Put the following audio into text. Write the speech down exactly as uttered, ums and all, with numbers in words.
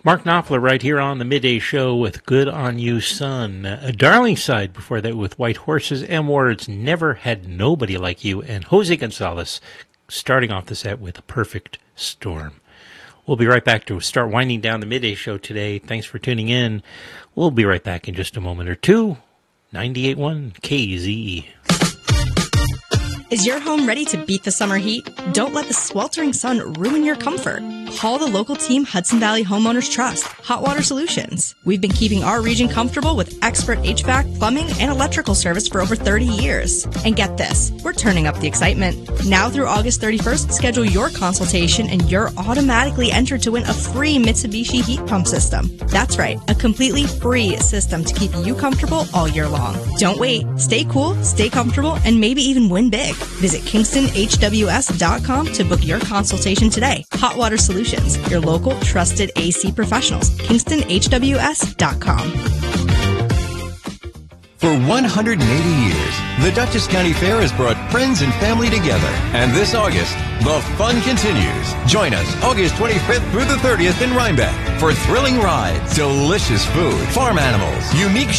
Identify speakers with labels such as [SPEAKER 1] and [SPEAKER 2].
[SPEAKER 1] Mark Knopfler right here on the Midday Show with Good On You, Son. Uh, Darling Side before that with White Horses, M Words, Never Had Nobody Like You, and Jose Gonzalez starting off the set with A Perfect Storm. We'll be right back to start winding down the Midday Show today. Thanks for tuning in. We'll be right back in just a moment or two. ninety-eight point one K Z E.
[SPEAKER 2] Is your home ready to beat the summer heat? Don't let the sweltering sun ruin your comfort. Call the local team Hudson Valley Homeowners Trust, Hot Water Solutions. We've been keeping our region comfortable with expert H V A C, plumbing, and electrical service for over thirty years. And get this, we're turning up the excitement. Now through August thirty-first, schedule your consultation and you're automatically entered to win a free Mitsubishi heat pump system. That's right, a completely free system to keep you comfortable all year long. Don't wait. Stay cool, stay comfortable, and maybe even win big. Visit Kingston H W S dot com to book your consultation today. Hot Water Solutions, your local trusted A C professionals. Kingston H W S dot com.
[SPEAKER 3] For one hundred eighty years, the Dutchess County Fair has brought friends and family together. And this August, the fun continues. Join us August twenty-fifth through the thirtieth in Rhinebeck for thrilling rides, delicious food, farm animals, unique